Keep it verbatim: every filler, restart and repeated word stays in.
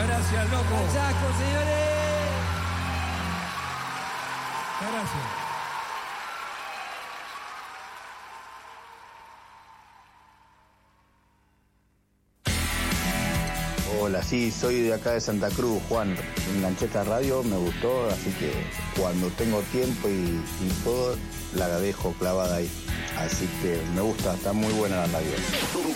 Muchas gracias, loco. Al Chaco, señores. Muchas gracias. Hola, sí, soy de acá de Santa Cruz, Juan. Enganché esta radio, me gustó, así que cuando tengo tiempo y, y todo, la dejo clavada ahí. Así que me gusta, está muy buena la radio.